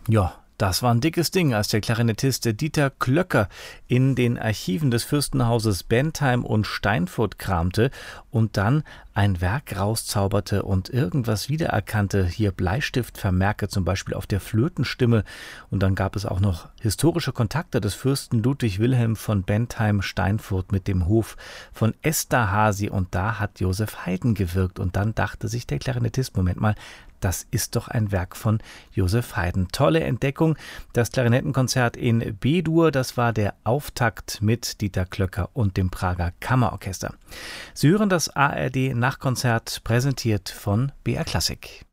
Ja, das war ein dickes Ding, als der Klarinettist Dieter Klöcker in den Archiven des Fürstenhauses Bentheim und Steinfurt kramte und dann ein Werk rauszauberte und irgendwas wiedererkannte. Hier Bleistiftvermerke zum Beispiel auf der Flötenstimme. Und dann gab es auch noch historische Kontakte des Fürsten Ludwig Wilhelm von Bentheim-Steinfurt mit dem Hof von Esterházy. Und da hat Joseph Haydn gewirkt. Und dann dachte sich der Klarinettist, Moment mal, das ist doch ein Werk von Joseph Haydn. Tolle Entdeckung. Das Klarinettenkonzert in B-Dur, das war der Auftakt mit Dieter Klöcker und dem Prager Kammerorchester. Sie hören das ARD Nachkonzert, präsentiert von BR Klassik.